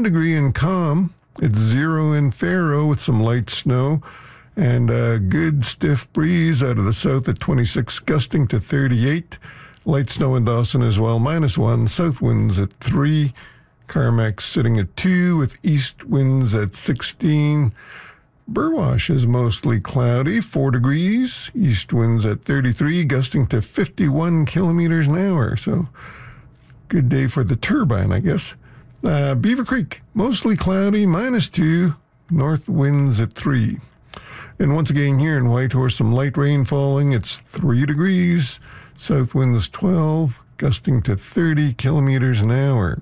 1 degree in Calm. It's 0 in Faro with some light snow. And a good stiff breeze out of the south at 26, gusting to 38. Light snow in Dawson as well, -1. South winds at 3. Carmack sitting at 2 with east winds at 16. Burwash is mostly cloudy, 4 degrees. East winds at 33, gusting to 51 kilometers an hour. So good day for the turbine, I guess. Beaver Creek, mostly cloudy, -2. North winds at 3. And once again here in Whitehorse, some light rain falling. It's 3 degrees. South winds 12, gusting to 30 kilometers an hour.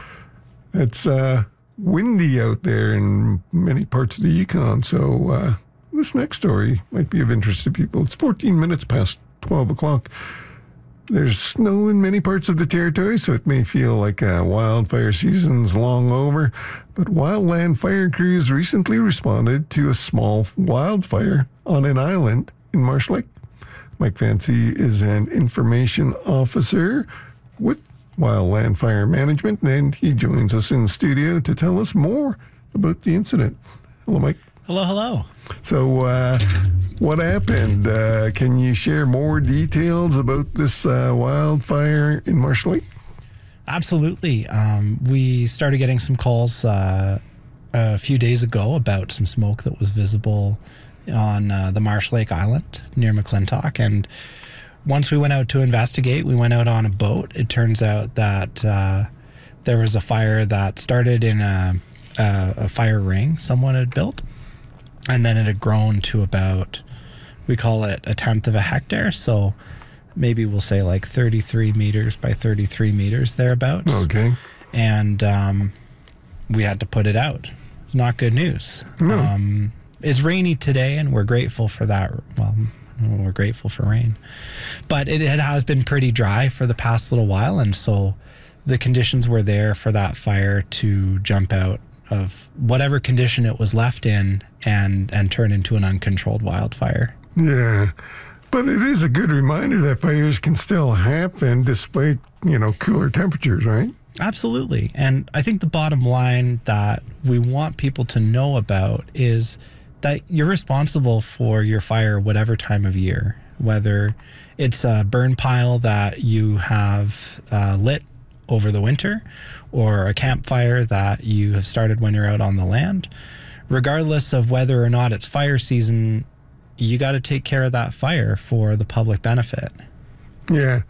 It's windy out there in many parts of the Yukon, so this next story might be of interest to people. It's 14 minutes past 12 o'clock. There's snow in many parts of the territory, so it may feel like wildfire season's long over, but wildland fire crews recently responded to a small wildfire on an island in Marsh Lake. Mike Fancy is an information officer with Wildland Fire Management, and he joins us in the studio to tell us more about the incident. Hello, Mike. Hello. So, what happened? Can you share more details about this wildfire in Marsh Lake? Absolutely. We started getting some calls a few days ago about some smoke that was visible on the Marsh Lake Island near McClintock. And once we went out to investigate, we went out on a boat. It turns out that there was a fire that started in a fire ring someone had built. And then it had grown to about, we call it 1/10 of a hectare. So maybe we'll say like 33 meters by 33 meters thereabouts. Okay. And we had to put it out. It's not good news. No. It's rainy today, and we're grateful for that. Well, we're grateful for rain. But it has been pretty dry for the past little while, and so the conditions were there for that fire to jump out of whatever condition it was left in and turn into an uncontrolled wildfire. Yeah, but it is a good reminder that fires can still happen despite, cooler temperatures, right? Absolutely. And I think the bottom line that we want people to know about is that you're responsible for your fire whatever time of year, whether it's a burn pile that you have lit over the winter or a campfire that you have started when you're out on the land. Regardless of whether or not it's fire season, you got to take care of that fire for the public benefit. Yeah.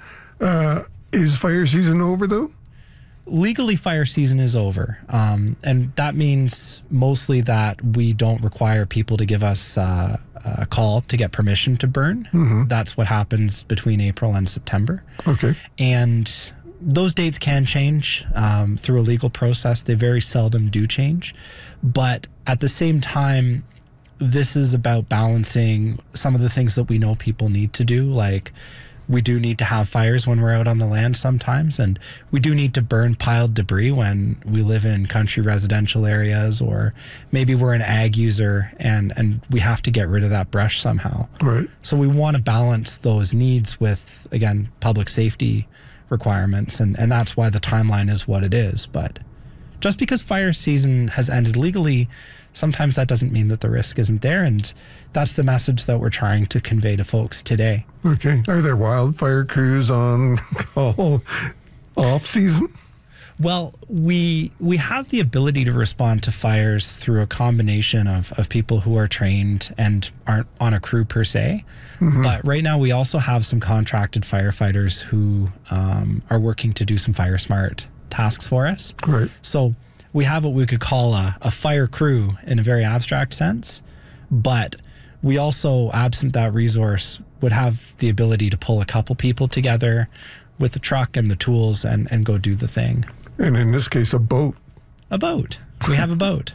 Is fire season over, though? Legally, fire season is over. And that means mostly that we don't require people to give us a call to get permission to burn. Mm-hmm. That's what happens between April and September. Okay. And those dates can change through a legal process. They very seldom do change. But at the same time, this is about balancing some of the things that we know people need to do, like we do need to have fires when we're out on the land sometimes, and we do need to burn piled debris when we live in country residential areas, or maybe we're an ag user and we have to get rid of that brush somehow. Right. So we want to balance those needs with, again, public safety requirements, and that's why the timeline is what it is. But just because fire season has ended legally, sometimes that doesn't mean that the risk isn't there, and that's the message that we're trying to convey to folks today. Okay. Are there wildfire crews on call off season? Well, we have the ability to respond to fires through a combination of people who are trained and aren't on a crew per se. Mm-hmm. But right now we also have some contracted firefighters who are working to do some fire smart tasks for us. Right. So we have what we could call a fire crew in a very abstract sense, but we also, absent that resource, would have the ability to pull a couple people together with the truck and the tools and go do the thing. And in this case, a boat. A boat. We have a boat.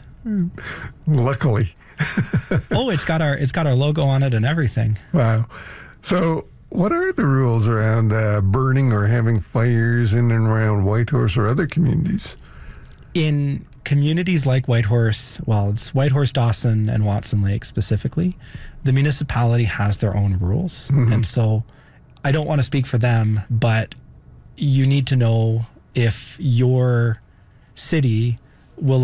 Luckily. Oh, it's got our logo on it and everything. Wow. So what are the rules around burning or having fires in and around Whitehorse or other communities? In communities like Whitehorse, well, it's Whitehorse, Dawson, and Watson Lake specifically, the municipality has their own rules. Mm-hmm. And so I don't want to speak for them, but you need to know if your city